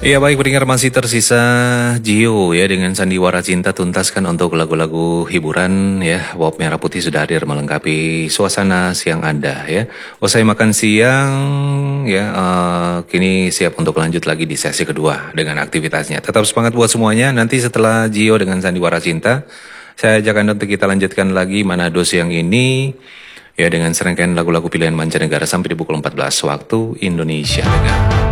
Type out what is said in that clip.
Iya baik pendengar masih tersisa Gio ya dengan Sandiwara Cinta tuntaskan untuk lagu-lagu hiburan ya. Bob Merah Putih sudah hadir melengkapi suasana siang Anda ya. Usai makan siang ya kini siap untuk lanjut lagi di sesi kedua dengan aktivitasnya. Tetap semangat buat semuanya. Nanti setelah Gio dengan Sandiwara Cinta saya ajak Anda untuk kita lanjutkan lagi Manado siang ini ya dengan serangkaian lagu-lagu pilihan mancanegara sampai di pukul 14 waktu Indonesia. Dengar.